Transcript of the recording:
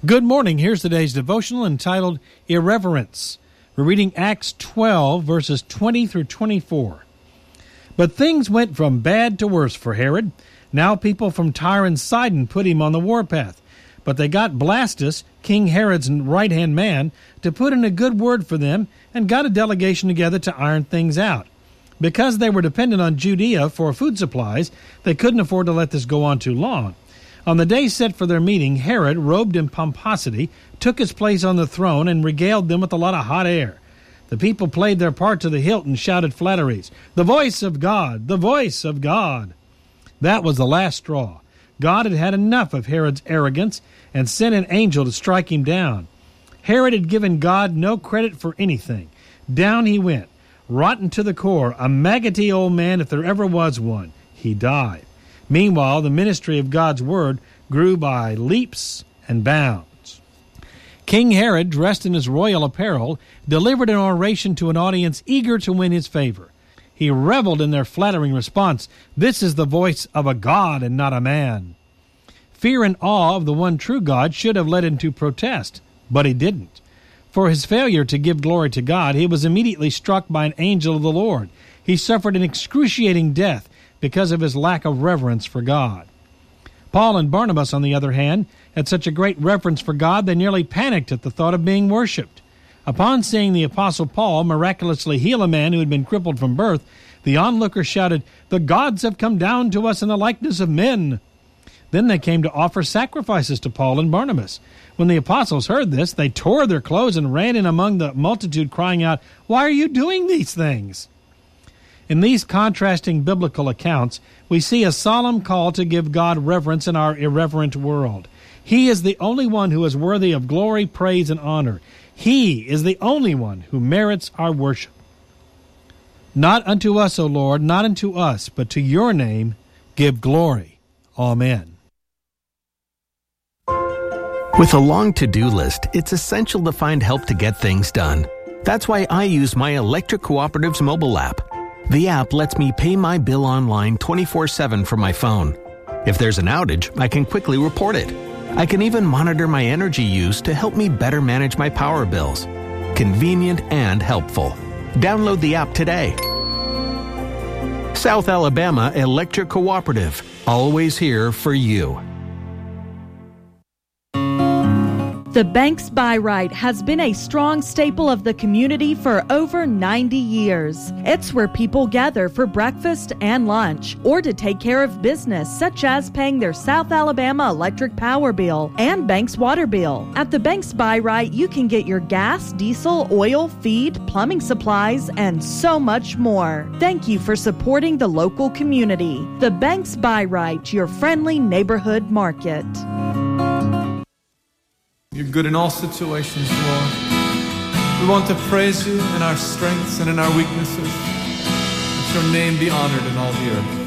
Good morning. Here's today's devotional entitled Irreverence. We're reading Acts 12, verses 20 through 24. But things went from bad to worse for Herod. Now people from Tyre and Sidon put him on the warpath. But they got Blastus, King Herod's right-hand man, to put in a good word for them and got a delegation together to iron things out. Because they were dependent on Judea for food supplies, they couldn't afford to let this go on too long. On the day set for their meeting, Herod, robed in pomposity, took his place on the throne and regaled them with a lot of hot air. The people played their part to the hilt and shouted flatteries. "The voice of God! The voice of God!" That was the last straw. God had had enough of Herod's arrogance and sent an angel to strike him down. Herod had given God no credit for anything. Down he went, rotten to the core, a maggoty old man if there ever was one. He died. Meanwhile, the ministry of God's word grew by leaps and bounds. King Herod, dressed in his royal apparel, delivered an oration to an audience eager to win his favor. He reveled in their flattering response, "This is the voice of a god and not a man." Fear and awe of the one true God should have led him to protest, but he didn't. For his failure to give glory to God, he was immediately struck by an angel of the Lord. He suffered an excruciating death because of his lack of reverence for God. Paul and Barnabas, on the other hand, had such a great reverence for God they nearly panicked at the thought of being worshipped. Upon seeing the Apostle Paul miraculously heal a man who had been crippled from birth, the onlookers shouted, "The gods have come down to us in the likeness of men." Then they came to offer sacrifices to Paul and Barnabas. When the apostles heard this, they tore their clothes and ran in among the multitude, crying out, "Why are you doing these things?" In these contrasting biblical accounts, we see a solemn call to give God reverence in our irreverent world. He is the only one who is worthy of glory, praise, and honor. He is the only one who merits our worship. Not unto us, O Lord, not unto us, but to your name give glory. Amen. With a long to-do list, it's essential to find help to get things done. That's why I use my Electric Cooperative's mobile app. The app lets me pay my bill online 24/7 from my phone. If there's an outage, I can quickly report it. I can even monitor my energy use to help me better manage my power bills. Convenient and helpful. Download the app today. South Alabama Electric Cooperative. Always here for you. The Banks Buy Right has been a strong staple of the community for over 90 years. It's where people gather for breakfast and lunch, or to take care of business such as paying their South Alabama electric power bill and Banks water bill. At the Banks Buy Right, you can get your gas, diesel, oil, feed, plumbing supplies, and so much more. Thank you for supporting the local community. The Banks Buy Right, your friendly neighborhood market. You're good in all situations, Lord. We want to praise you in our strengths and in our weaknesses. Let your name be honored in all the earth.